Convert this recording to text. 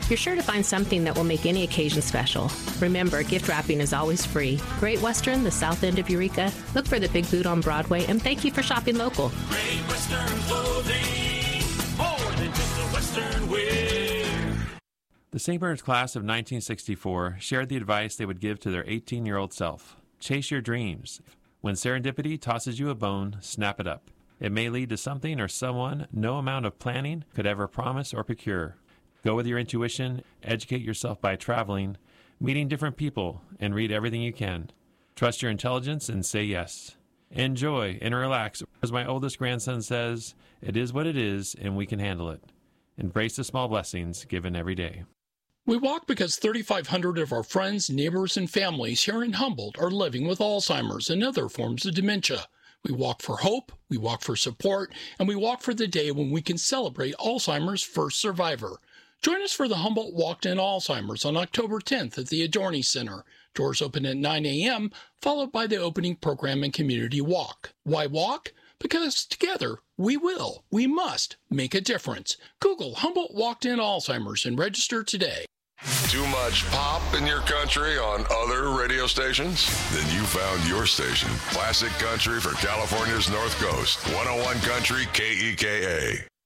You're sure to find something that will make any occasion special. Remember, gift wrapping is always free. Great Western, the south end of Eureka. Look for the Big Boot on Broadway, and thank you for shopping local. Great Western Clothing, more than just a Western wear. The St. Bernard's class of 1964 shared the advice they would give to their 18-year-old self. Chase your dreams. When serendipity tosses you a bone, snap it up. It may lead to something or someone no amount of planning could ever promise or procure. Go with your intuition, educate yourself by traveling, meeting different people, and read everything you can. Trust your intelligence and say yes. Enjoy and relax. As my oldest grandson says, it is what it is and we can handle it. Embrace the small blessings given every day. We walk because 3,500 of our friends, neighbors, and families here in Humboldt are living with Alzheimer's and other forms of dementia. We walk for hope, we walk for support, and we walk for the day when we can celebrate Alzheimer's first survivor. Join us for the Humboldt Walk to End Alzheimer's on October 10th at the Adorni Center. Doors open at 9 a.m., followed by the opening program and community walk. Why walk? Because together, we must make a difference. Google Humboldt Walk to End Alzheimer's and register today. Too much pop in your country on other radio stations? Then you found your station. Classic Country for California's North Coast. 101 Country KEKA.